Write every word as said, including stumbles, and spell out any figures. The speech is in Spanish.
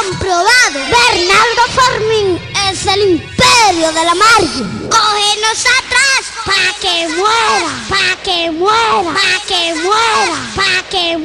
comprobado. Bernardo Fermín es el imperio de la margen. Cógenos atrás pa' que muera, pa' que muera, pa' que muera, pa' que muera.